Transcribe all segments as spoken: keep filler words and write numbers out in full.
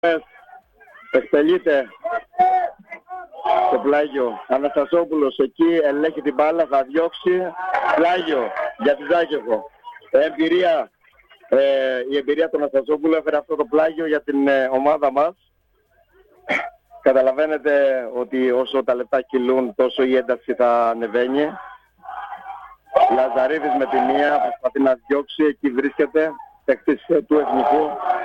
Εκτελείται το πλάγιο. Αναστασόπουλος εκεί ελέγχει την μπάλα, θα διώξει πλάγιο για τη Ζάκεφο. Εμπειρία, ε, η εμπειρία του Αναστασόπουλου έφερε αυτό το πλάγιο για την ε, ομάδα μας. Καταλαβαίνετε ότι όσο τα λεπτά κυλούν τόσο η ένταση θα ανεβαίνει. Λαζαρίδης με τη μία προσπαθεί να διώξει, εκεί βρίσκεται παίκτης του Εθνικού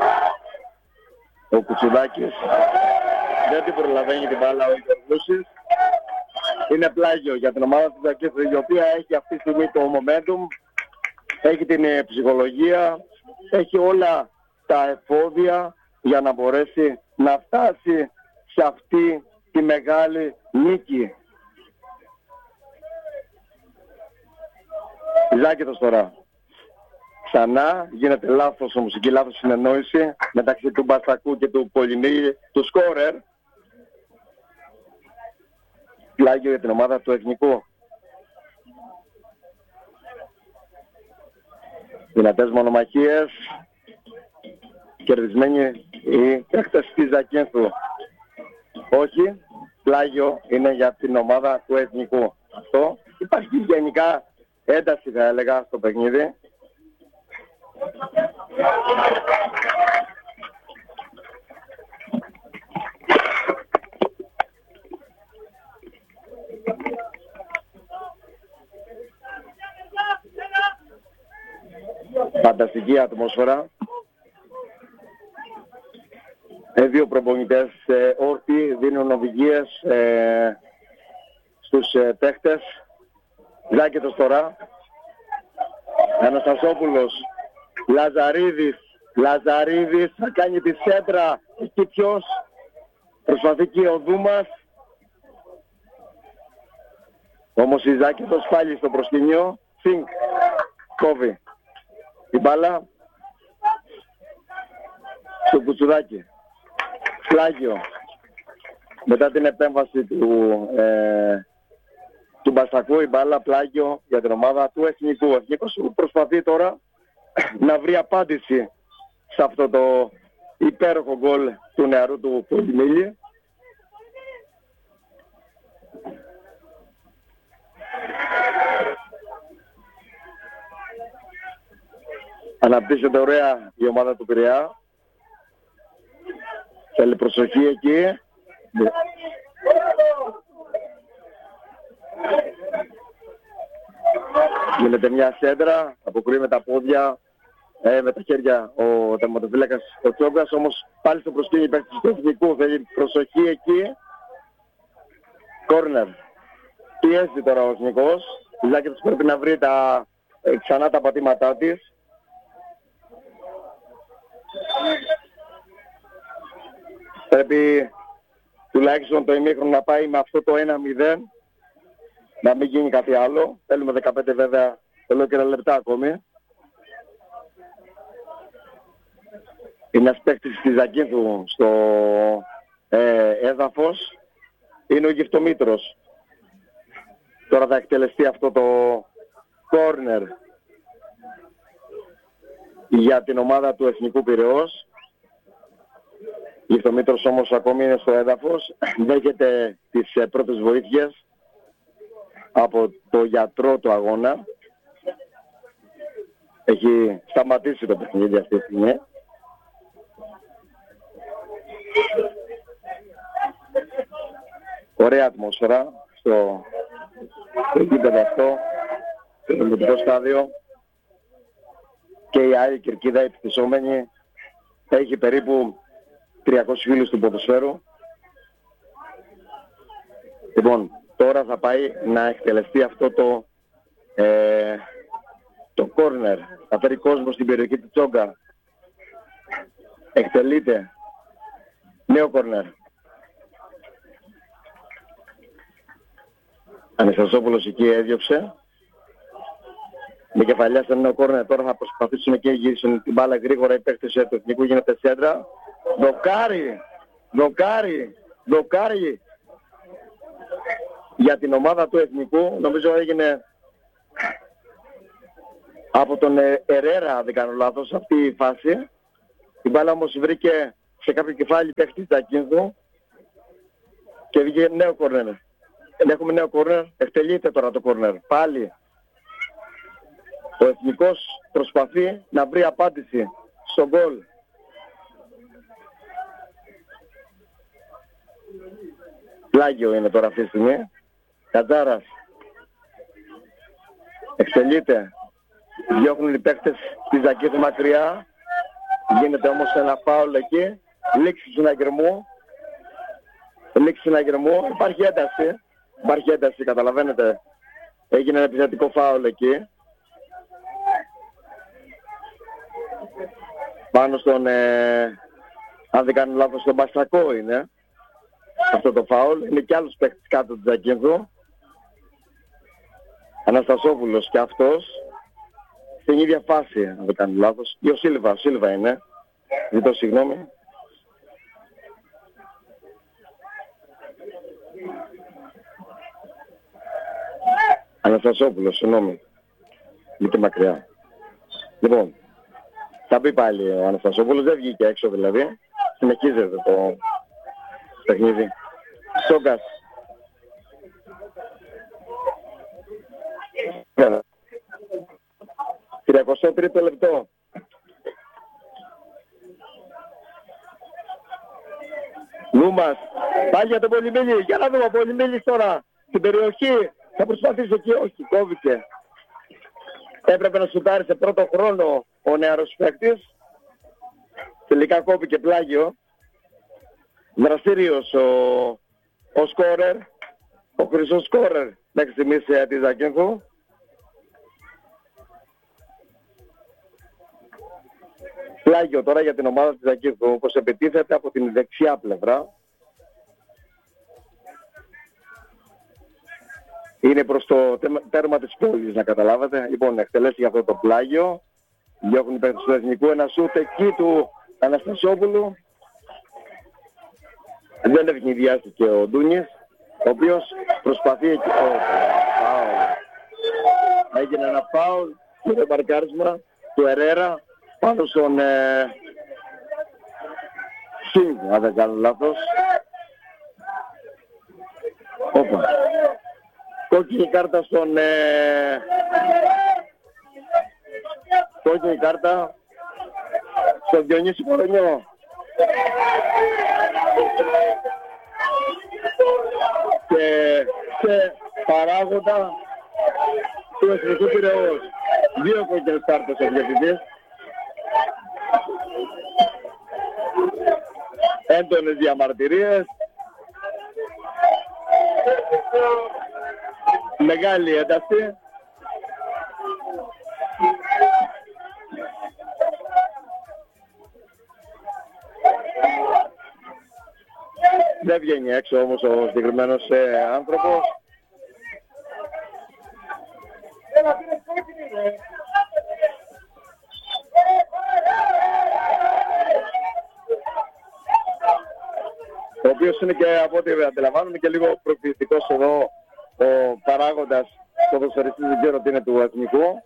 ο Κουτσουδάκης. Δεν την προλαβαίνει την μπάλα ο Ιγερλούσης. Είναι πλάγιο για την ομάδα του Ζακέφου, η οποία έχει αυτή τη στιγμή το momentum, έχει την ψυχολογία, έχει όλα τα εφόδια για να μπορέσει να φτάσει σε αυτή τη μεγάλη νίκη. Ζάκετος τώρα. Ξανά γίνεται λάθος μουσική, λάθος συνεννόηση μεταξύ του Μπαστακού και του Πολυμίλη, του σκόρερ. Πλάγιο για την ομάδα του Εθνικού. Δυνατές μονομαχίες. Κερδισμένοι οι παίκτες της Ζακίνθου. Όχι, πλάγιο είναι για την ομάδα του Εθνικού. Αυτό υπάρχει γενικά ένταση, θα έλεγα, στο παιχνίδι. Φανταστική ατμόσφαιρα. Ε, δύο προπονητές ε, όρθιοι δίνουν οδηγίες ε, στους ε, παίχτες. Ζάκετος τώρα. Αναστασόπουλος. Λαζαρίδης. Λαζαρίδης θα κάνει τη σέντρα. Εκεί ποιος? Προσπαθεί και ο Δούμας. Όμως η Ζάκετος πάλι στο προσκήνιο. Σινκ. Κόβει την μπάλα στο Κουτσουδάκι. Πλάγιο. Μετά την επέμβαση του, ε, του Μπαστακού, η μπάλα πλάγιο για την ομάδα του Εθνικού. Ο Εθνικός προσπαθεί τώρα να βρει απάντηση σε αυτό το υπέροχο γκολ του νεαρού του Πολυμίλη. Αναπτύσσεται ωραία η ομάδα του Πειραιά. Θέλει προσοχή εκεί. Γίνεται μια σέντρα, αποκρούει με τα πόδια, ε, με τα χέρια ο τερματοφύλακας ο Τσόγκας, όμως πάλι στο προσκήνιο παίκτης του Εθνικού, θέλει προσοχή εκεί. Κόρνερ. Πιέζει τώρα ο Εθνικός. Η Ζάκετος πρέπει να βρει τα, ε, ξανά τα πατήματά της. Πρέπει τουλάχιστον το ημίχρονο να πάει με αυτό το ένα μηδέν, να μην γίνει κάτι άλλο. Θέλουμε δεκαπέντε βέβαια, θέλω και ένα λεπτά ακόμη. Είναι ένας παίκτης της Ζακίνθου στο ε, έδαφος. Είναι ο Γυφτομήτρος. Τώρα θα εκτελεστεί αυτό το κόρνερ για την ομάδα του Εθνικού Πειραιώς. Γυφτομήτρος όμως ακόμη είναι στο έδαφος. Δέχεται τις ε, πρώτες βοήθειες από το γιατρό του αγώνα. Έχει σταματήσει το παιχνίδι αυτή τη στιγμή. Ωραία ατμόσφαιρα στο επίπεδο αυτό, στο ελληνικό στάδιο. Και η άλλη κερκίδα επιθυσσόμενη έχει περίπου τριακόσιους φίλους του ποδοσφαίρου. Λοιπόν, τώρα θα πάει να εκτελεστεί αυτό το ε, το κόρνερ. Θα φέρει κόσμο στην περιοχή του Τσόγκα. Εκτελείται. Νέο κόρνερ. Αναστασόπουλος εκεί έδιωξε. Με κεφαλιά στο νέο κόρνερ. Τώρα θα προσπαθήσουν και γυρίσουν την μπάλα γρήγορα. Η παίκτης του Εθνικού γίνεται σέντρα. Δοκάρι. Δοκάρι. Δοκάρι. Για την ομάδα του Εθνικού. Νομίζω έγινε από τον Ερέρα, αν δεν κάνω λάθος, αυτή η φάση. Η μπάλα όμως βρήκε σε κάποιο κεφάλι παίχτη Τζακίνθου και βγήκε νέο κόρνερ. Έχουμε νέο κόρνερ, εκτελείται τώρα το κόρνερ. Πάλι ο Εθνικός προσπαθεί να βρει απάντηση στο γκολ. Πλάγιο είναι τώρα αυτή τη στιγμή. Κατζάρας εκτελείται. Διώχνουν οι παίκτες τη Ζακίνθου μακριά. Γίνεται όμως ένα φάουλ εκεί. Λήξη συναγερμού. Λήξη συναγερμού. Υπάρχει ένταση. Υπάρχει ένταση, καταλαβαίνετε. Έγινε ένα επιθετικό φάουλ εκεί. Πάνω στον, ε, αν δεν κάνω λάθος, στον Μπαστακό είναι αυτό το φάουλ. Είναι και άλλος παίκτης κάτω του Τζακίνθου. Αναστασόπουλος και αυτός. Στην ίδια φάση, αν δεν κάνω λάθος. Ή ο Σίλβα, ο Σίλβα είναι. Ζητώ συγγνώμη. Αναστασόπουλος, συγγνώμη. Βγήκε μακριά. Λοιπόν, θα μπει πάλι ο Αναστασόπουλος, δεν βγήκε έξω δηλαδή. Συνεχίζεται το παιχνίδι. Σόγκας. τριακοστό τρίτο λεπτό. Λούμας. Πάει για τον Πολυμήλη. Για να δούμε ο Πολυμήλης τώρα στην περιοχή. Θα προσπαθήσει εκεί. Όχι, κόβηκε. Έπρεπε να σουτάρει σε πρώτο χρόνο ο νεαρός παίκτης. Τελικά κόπηκε πλάγιο. Δραστήριος ο, ο σκόρερ. Ο χρυσός σκόρερ μέχρι στιγμής της Ζακίνθου. Πλάγιο τώρα για την ομάδα της Ζακίνθου, όπως επιτίθεται από την δεξιά πλευρά. Είναι προς το τέρμα της πόλης, να καταλάβετε. Λοιπόν, εκτελέσει για αυτό το πλάγιο. Διώχνουν οι παίκτες του Εθνικού. Ένα σούτ εκεί του Αναστασόπουλου. Δεν ευνηδιάστηκε ο Ντούνιες, ο οποίος προσπαθεί εκεί. Oh, έγινε ένα φάουλ και το μαρκάρισμα του Ερέρα πάνω στον ε, Σινγκ, αν δεν κάνω λάθος. Όπα. Κόκκινη κάρτα στον... Ε, κόκκινη κάρτα στον Διονύση Κορονιό. Και σε παράγοντα του Εθνικού Πειραιώς. Δύο κόκκινες κάρτες ο διευθυντής. Έντονες διαμαρτυρίες. Μεγάλη ένταση. Δεν βγαίνει έξω όμως ο συγκεκριμένος ε, άνθρωπος. Ο οποίος είναι και, από ό,τι αντιλαμβάνομαι, και λίγο προκλητικός εδώ ο παράγοντας στο ποδοσφαιριστή, δεν ξέρω τι είναι, του Εθνικού.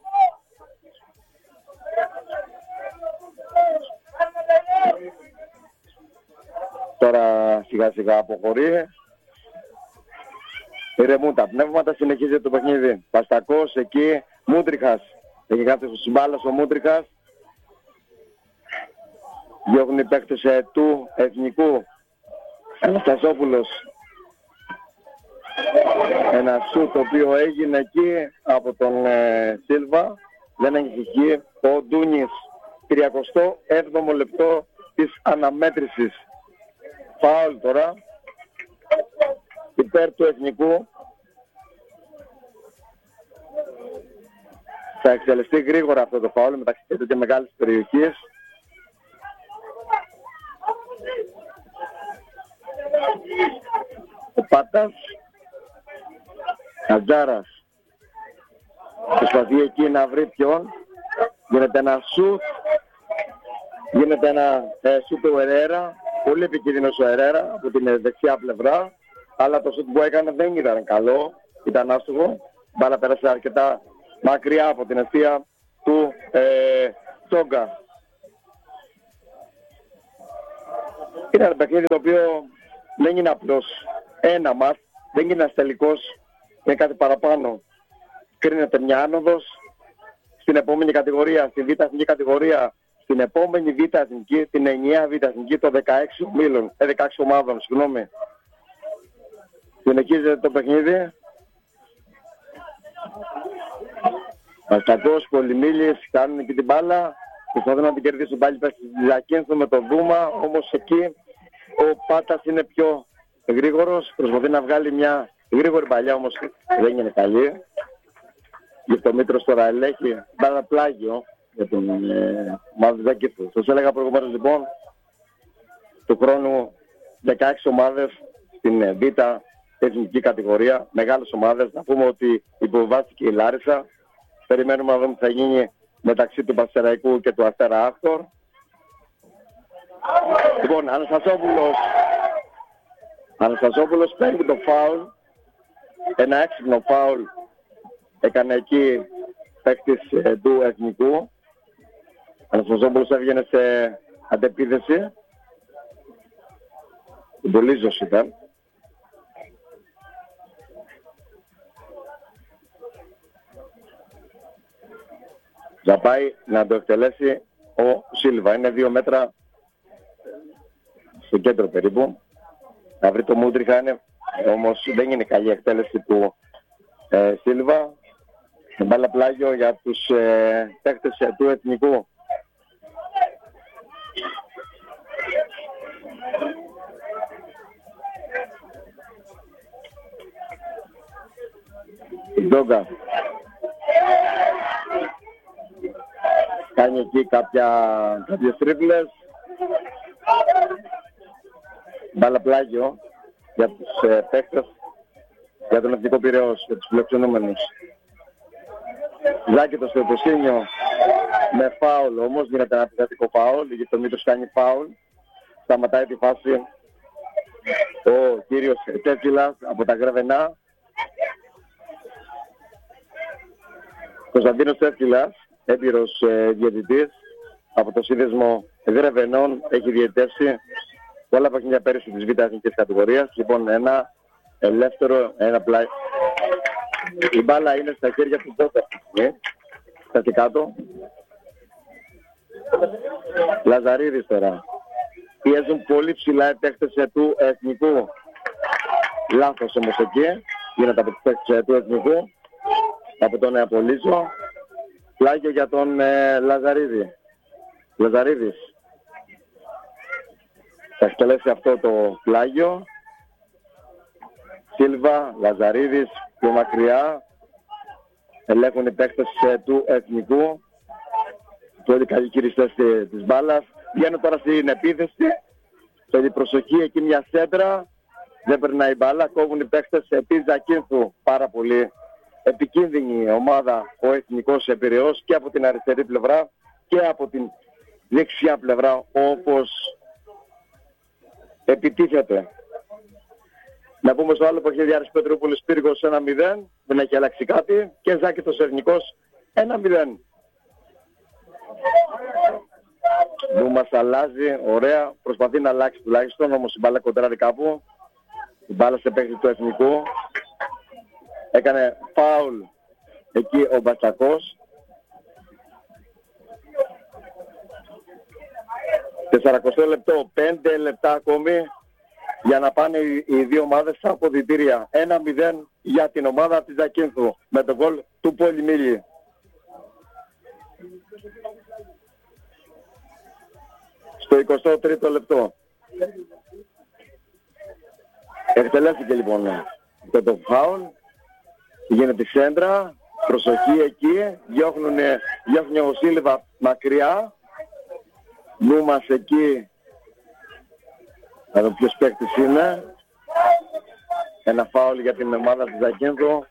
Τώρα σιγά σιγά αποχωρεί. Ηρεμούν τα πνεύματα, συνεχίζεται το παιχνίδι. Παστακός εκεί, Μούντριχας. Έχει κάποιος στους μπάλας ο Μούντριχας. Διώχνουν οι παίκτες ε, του Εθνικού. Αναστασόπουλος. Ένα σουτ το οποίο έγινε εκεί από τον ε, Σίλβα. Δεν έχει εκεί ο Ντούνις. τριακοστό έβδομο λεπτό της αναμέτρησης. Φάουλ τώρα υπέρ του Εθνικού. Θα εξελιχθεί γρήγορα αυτό το φάουλ μεταξύ και μεγάλης περιοχής. Ο Πάτας Κατζάρας προσπαθεί εκεί να βρει ποιον. Γίνεται ένα σουτ. Γίνεται ένα ε, σουτ του Ερέρα. Πολύ επικίνδυνος ο Ερέρα από την δεξιά πλευρά. Αλλά το σουτ που έκανε δεν ήταν καλό. Ήταν άστοχο. Μπάλα πέρασε αρκετά μακριά από την αιστεία του ε, Τσόγκα. Είναι ένα παιχνίδι το οποίο δεν είναι απλώς ένα μάτς, δεν είναι ένας τελικός, είναι κάτι παραπάνω. Κρίνεται μια άνοδος στην επόμενη κατηγορία, στην β' εθνική κατηγορία, στην επόμενη β' εθνική, την ενιαία β' εθνική των δεκαέξι ομίλων, ε, δεκαέξι ομάδων, συγγνώμη. Συνεχίζεται το παιχνίδι. Μαστακός, Πολυμήλης κάνουν και την μπάλα. Προσπαθούν να την κερδίσουν πάλι πέρα στη Ζακίνθου με τον Δούμα. Όμως εκεί ο Πάτας είναι πιο γρήγορος. Προσπαθεί να βγάλει μια γρήγορη παλιά, όμως δεν είναι καλή. Και το Μήτρος τώρα ελέγχει μπάλα πλάγιο για τον ε, ομάδα Ζακίνθου. Σας έλεγα προηγουμένως λοιπόν του χρόνου δεκαέξι ομάδες στην ε, Β' εθνική κατηγορία. Μεγάλες ομάδες. Να πούμε ότι υποβάστηκε η Λάρισα. Περιμένουμε να δούμε τι θα γίνει μεταξύ του Παστεραϊκού και του Αστέρα Άκτορ. Λοιπόν, Αναστασόπουλος Αναστασόπουλος παίρνει το φάουλ. Ένα έξυπνο φάουλ έκανε εκεί παίκτης ε, του Εθνικού. Αναστασόπουλος έβγαινε σε αντεπίθεση. Πολύ ζωσή ήταν. Θα πάει να το εκτελέσει ο Σίλβα. Είναι δύο μέτρα στο κέντρο περίπου. Θα βρει το Μούντριχα, είναι, όμως δεν είναι καλή εκτέλεση του ε, Σίλβα. Μπάλα πλάγιο για τους ε, παίκτες ε, του Εθνικού. Ντόγκα. Κάνει εκεί κάποια, κάποιες τρίπλες. Μπάλα πλάγιο για τους ε, παίκτες, για τον Εθνικό Πειραιώς, για τους φιλοξενούμενους. Ζάκητο στο Τοσίνιο με φάουλ όμως, γίνεται ένα επιθετικό φάουλ, γιατί το Μήτρος κάνει φάουλ. Σταματάει τη φάση ο κύριος Τέτσιλας από τα Γρεβενά. Κωνσταντίνος Τέτσιλας, έμπειρος ε, διαιτητής από το σύνδεσμο Γρεβενών, έχει διαιτητεύσει όλα παιχνίδια πέρυσι της Β' εθνικής κατηγορίας. Λοιπόν, ένα ελεύθερο, ένα πλάι. Η μπάλα είναι στα χέρια του Ντόγκα. Στα και κάτω. Λαζαρίδης τώρα. Πιέζουν πολύ ψηλά οι παίκτες του Εθνικού. Λάθος όμως εκεί. Γίνεται από τους παίκτες του Εθνικού. Από τον Νεαπολίζο. Πλάγιο για τον ε, Λαζαρίδη. Λαζαρίδης. Θα εκτελέσει αυτό το πλάγιο. Σίλβα, Λαζαρίδης, πιο μακριά. Ελέγχουν οι παίκτες ε, του Εθνικού. Πολύ καλοί κυριστές ε, της μπάλας. Βγαίνουν τώρα στην επίθεση. Θέλει προσοχή, εκεί μια σέντρα. Δεν περνάει η μπάλα. Κόβουν οι παίκτες ε, της Ζακίνθου. Πάρα πολύ επικίνδυνη ομάδα ο Εθνικός Πειραιώς και από την αριστερή πλευρά και από την δεξιά πλευρά, όπως επιτίθεται. Να πούμε στο άλλο παιχνίδι Άρης Πετρούπολης Πύργος ένα μηδέν, δεν έχει αλλάξει κάτι, και Ζάκητος Εθνικός ένα μηδέν. Που μας αλλάζει, ωραία, προσπαθεί να αλλάξει τουλάχιστον, όμως η μπάλα κοντράρει κάπου. Η μπάλα σε παίκτη του Εθνικού. Έκανε φάουλ εκεί ο Μπατσακός. σαράντα λεπτό, πέντε λεπτά ακόμη για να πάνε οι δύο ομάδες στα αποδυτήρια. ένα μηδέν για την ομάδα της Ζακίνθου με τον γκολ του Πολυμήλη. Στο εικοστό τρίτο λεπτό. Εκτελέστηκε λοιπόν αυτό το φάουλ. Γίνεται σέντρα. Προσοχή εκεί. Διώχνουνε, διώχνει ο Σίλβα μακριά. Νούμας εκεί. Θα δω ποιος παίκτης είναι. Ένα φάουλ για την ομάδα της Ζακίνθου.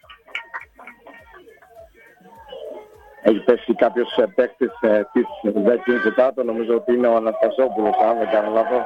Έχει πέσει κάποιος παίκτης ε, της Ζακίνθου κάτω. Νομίζω ότι είναι ο Αναστασόπουλος, αν δεν κάνω λάθος.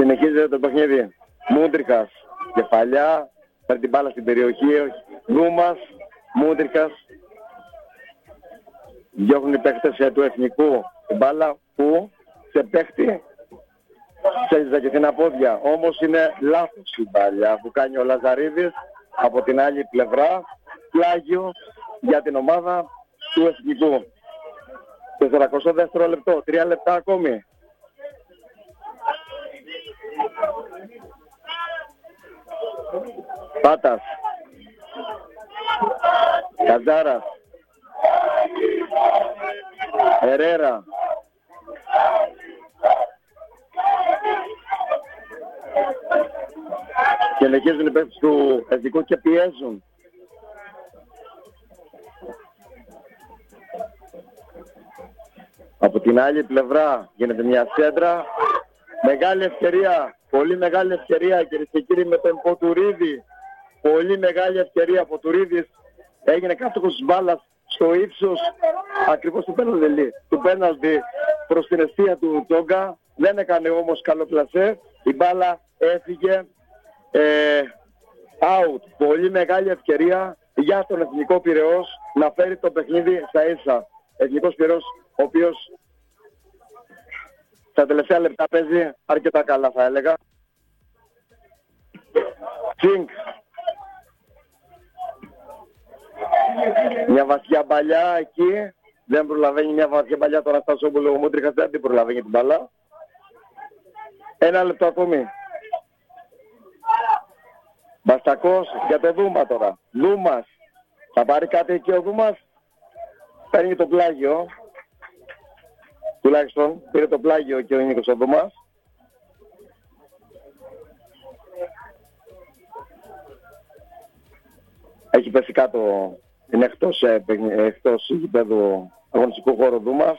Συνεχίζεται το παιχνίδι. Μούντρικας, κεφαλιά, παίρνει την μπάλα στην περιοχή. Δούμας, Μούντρικας. Διώχνουν οι παίκτες του Εθνικού την μπάλα που σε παίχτη σε ζακετίνα πόδια. Όμως είναι λάθος η μπάλια που κάνει ο Λαζαρίδης από την άλλη πλευρά. Πλάγιο για την ομάδα του Εθνικού. σαράντα δεύτερο λεπτό, τρία λεπτά ακόμη. Πάτας. Καζάρας. Ερέρα. Και συνεχίζουν οι παίκτες του Εθνικού και πιέζουν. Από την άλλη πλευρά γίνεται μια σέντρα. Μεγάλη ευκαιρία, πολύ μεγάλη ευκαιρία κυρίες και κύριοι με τον Ποτουρίδη. Πολύ μεγάλη ευκαιρία. Ποτουρίδης έγινε κάτοχος της μπάλας στο ύψος ακριβώς του πέναλτι, του πέναλτι προς την αιστεία του Τσόγκα. Δεν έκανε όμως καλό πλασέ. Η μπάλα έφυγε ε, out. Πολύ μεγάλη ευκαιρία για τον Εθνικό Πειραιώς να φέρει το παιχνίδι στα ίσα. Εθνικός Πειραιώς ο οποίος στα τελευταία λεπτά παίζει αρκετά καλά θα έλεγα. Τσίνκ. Μια βαθιά μπαλιά εκεί. Δεν προλαβαίνει μια βαθιά μπαλιά τώρα στα Σόμπουλο. Ο Μούντριχας δεν την προλαβαίνει την μπαλά. Ένα λεπτό ακόμη. Μπαστακός για το Δούμα τώρα. Δούμας. Θα πάρει κάτι εκεί ο Δούμας. Παίρνει το πλάγιο. Τουλάχιστον πήρε το πλάγιο και ο Νίκος ο Δούμας. Έχει πέσει κάτω. Είναι εκτός, ε, εκτός γηπέδου αγωνιστικού χώρου Δούμας.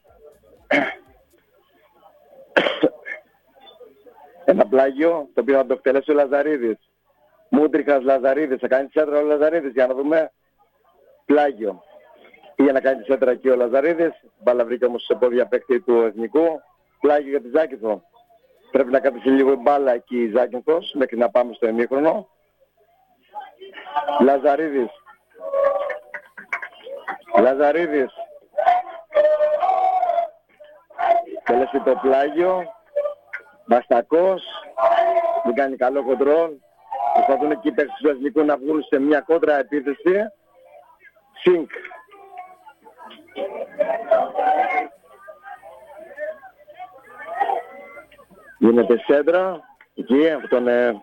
Ένα πλάγιο το οποίο θα το εκτελέσει ο Λαζαρίδης. Μούντριχας, Λαζαρίδης. Θα κάνει σέντρα ο Λαζαρίδης για να δούμε. Πλάγιο. Πήγε να κάνει σέντρα εκεί ο Λαζαρίδης. Μπάλα βρήκε όμως σε πόδια παίκτη του Εθνικού. Πλάγιο για τη Ζάκυνθο. Πρέπει να κρατήσει λίγο η μπάλα εκεί η Ζάκυνθος μέχρι να πάμε στο ημίχρονο. Λαζαρίδης. Λαζαρίδης. Τελέσει το πλάγιο. Μπαστακός. Δεν κάνει καλό κοντρόλ. Προσπαθούν εκεί οι παίκτες του Εθνικού να βγουν σε μια κόντρα επίθεση. Σινκ. Γίνεται σέντρα. Εκεί από τον ε,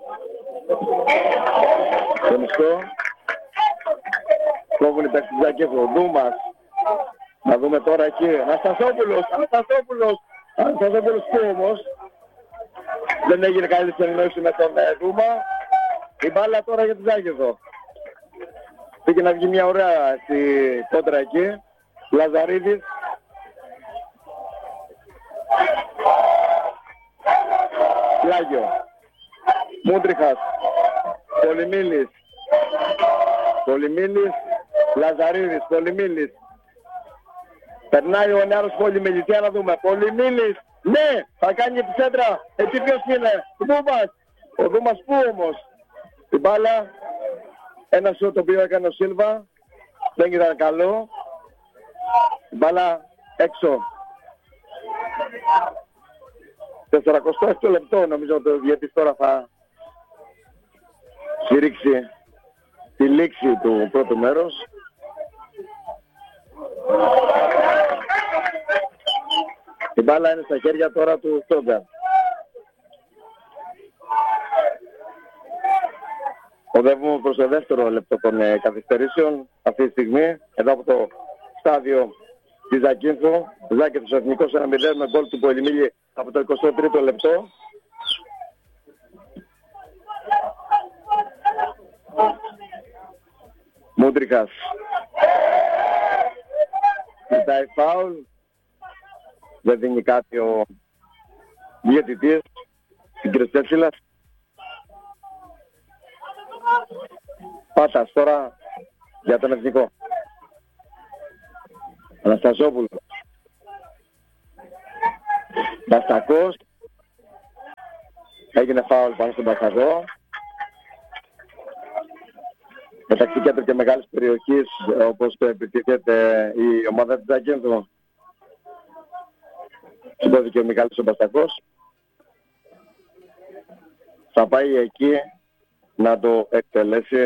τον Ιστό. Κόβουν οι παίκτες του Ζακέφου. Δούμας. Να δούμε τώρα εκεί. Αναστασόπουλος. Αναστασόπουλος. Αναστασόπουλος που όμως δεν έγινε καλή συνεννόηση με τον ε, Δούμα. Η μπάλα τώρα για τη Ζάκεφο. Πήγε να βγει μια ωραία στη κόντρα εκεί. Λαζαρίδης. Πλάγιο. Μούντριχας. Πολυμήλης. Πολυμήλης. Λαζαρίδης. Πολυμήλης. Περνάει ο νεάρος Πολυμήλης. Για να δούμε. Πολυμήλης. Ναι! Θα κάνει τη σέντρα. Εκεί ποιος είναι. Ο Δούμας. Ο Δούμας πού όμως. Η μπάλα. Ένα σούτ το οποίο έκανε ο Σίλβα. Δεν ήταν καλό. Η μπάλα έξω. σαράντα έξι λεπτό νομίζω ότι ο διαιτητής τώρα θα συρρήξει τη λήξη του πρώτου μέρους. Η μπάλα είναι στα χέρια τώρα του Στόγκα. Οδεύουμε προς το δεύτερο λεπτό των ε, καθυστερήσεων αυτή τη στιγμή, εδώ από το στάδιο της Ζακίνθου. Ζάκυνθος Εθνικός ένα μηδέν με γκολ του Πολυμήλη από το εικοστό τρίτο λεπτό. Μούντριχας. Ζητάει φάουλ. Δεν δίνει κάτι ο διαιτητής στην Κρυστέτσιλας. Πάτας τώρα για τον Εθνικό. Αναστασόπουλο. Μπαστακός. Έγινε φάουλ πάνω στον Πασχαδό. Μεταξύ κέντρου και μεγάλης περιοχής, όπως επιτίθεται η ομάδα της Ζακίνθου. Συμπόθηκε ο Μιχάλης ο Μπαστακός. Θα πάει εκεί να το εκτελέσει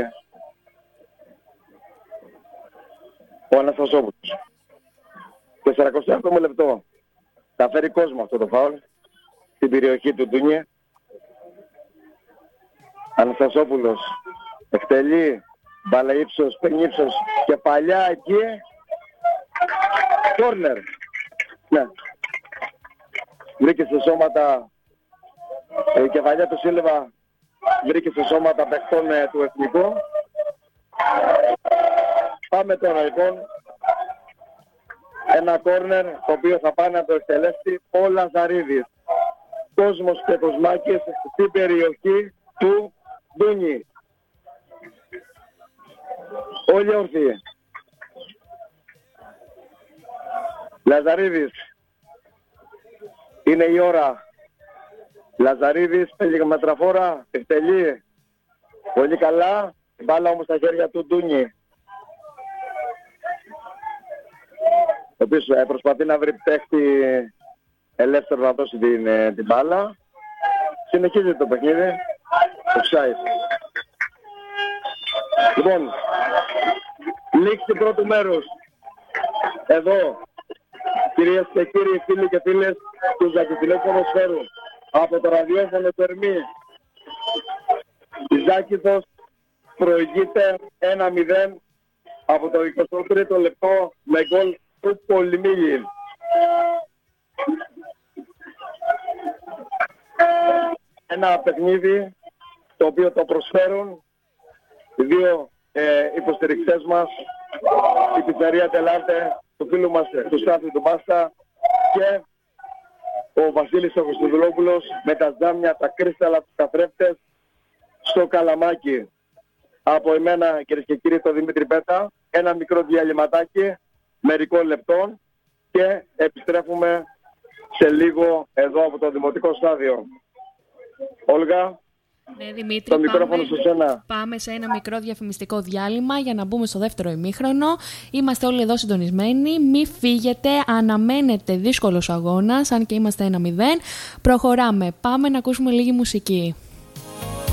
ο Αναστασόπουλος. σαράντα επτά λεπτό. Θα φέρει κόσμο αυτό το φάουλ στην περιοχή του Ντούνιε. Αναστασόπουλος εκτελεί, μπάλα ύψος, παίρνει ύψος, κεφαλιά εκεί. Κόρνερ. Ναι. Βρήκε σε σώματα, η κεφαλιά του Σίλβα βρήκε σε σώματα παιχτών ε, του Εθνικού. Πάμε τώρα λοιπόν. Ένα κόρνερ το οποίο θα πάει να το εκτελέσει ο Λαζαρίδης. Κόσμος και Κοσμάκης στην περιοχή του Ντούνι. Όλοι όρθιοι. Λαζαρίδης. Είναι η ώρα. Λαζαρίδης, παίζει με τραφόρα, εκτελεί. Πολύ καλά. Μπάλα όμως στα χέρια του Ντούνι. Ο οποίος προσπαθεί να βρει παίχτη ελεύθερο να δώσει την, την μπάλα. Συνεχίζεται το παιχνίδι. Offside. Λοιπόν, λήξη του πρώτου μέρους. Εδώ, κυρίες και κύριοι, φίλοι και φίλες του Ζακυνθινού Ποδοσφαίρου, από το ραδιόφωνο του Ερμή, η Ζάκυνθος προηγείται ένα μηδέν από το εικοστό τρίτο λεπτό με γκολ του Πολυμήλη. Ένα παιχνίδι το οποίο το προσφέρουν οι δύο ε, υποστηρικτές μας, η πιτσαρία Τελάρτε, του φίλου μας, του Στάθη του Μπάστα και ο Βασίλης ο Χρυστοδουλόπουλος με τα τζάμια, τα κρίσταλα, τους καθρέφτες στο Καλαμάκι. Από εμένα, κυρίες και κύριοι, το Δημήτρη Πέτα, ένα μικρό διαλυματάκι μερικών λεπτών και επιστρέφουμε σε λίγο εδώ από το Δημοτικό Στάδιο. Όλγα, ναι, Δημήτρη, το μικρόφωνο πάμε, σε σένα. Πάμε σε ένα μικρό διαφημιστικό διάλειμμα για να μπούμε στο δεύτερο ημίχρονο. Είμαστε όλοι εδώ συντονισμένοι. Μη φύγετε, αναμένεται δύσκολος αγώνας, αν και είμαστε ένα μηδέν. Προχωράμε. Πάμε να ακούσουμε λίγη μουσική.